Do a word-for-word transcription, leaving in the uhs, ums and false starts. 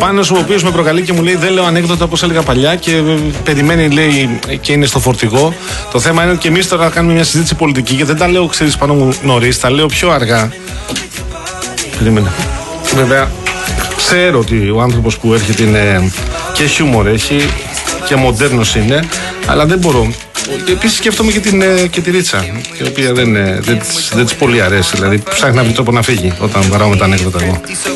Πάνος, ο οποίος με προκαλεί και μου λέει: δεν λέω ανέκδοτα όπως έλεγα παλιά, και περιμένει, λέει, και είναι στο φορτηγό. Το θέμα είναι ότι και εμείς τώρα κάνουμε μια συζήτηση πολιτική και δεν τα λέω, ξέρεις, πάνω μου νωρίς, τα λέω πιο αργά. Περίμενε. Βέβαια, ξέρω ότι ο άνθρωπος που έρχεται είναι και χιούμορ έχει και μοντέρνος είναι, αλλά δεν μπορώ. Επίσης σκέφτομαι και, την, και τη Ρίτσα, η οποία δεν, δεν, δεν της πολύ αρέσει. Δηλαδή ψάχνει να βρει τρόπο να φύγει όταν βαράω με τα ανέκδοτα εγώ.